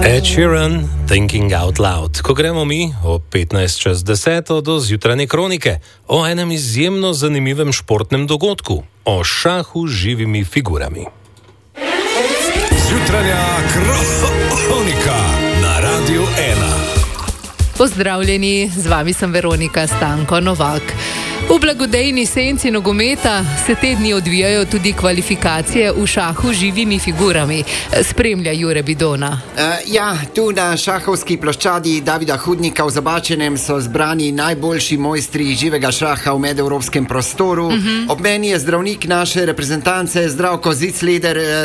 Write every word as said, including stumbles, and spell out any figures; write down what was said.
Ed Sheeran, Thinking Out Loud. Ko gremo mi o petnajst čez deset do zjutrajne kronike o enem izjemno zanimivem športnem dogodku, o šahu z živimi figurami. Zjutrajna kronika na Radiu ena. Pozdravljeni, z vami sem Veronika Stanko Novak. V blagodejni senci nogometa se te dni odvijajo tudi kvalifikacije v šahu z živimi figurami. Spremlja Jure Bidona. Uh, ja, tu na šahovski ploščadi Davida Hudnika v Zabačenem so zbrani najboljši mojstri živega šaha v medevropskem prostoru. Uh-huh. Ob meni je zdravnik naše reprezentance Zdravko Zicleder.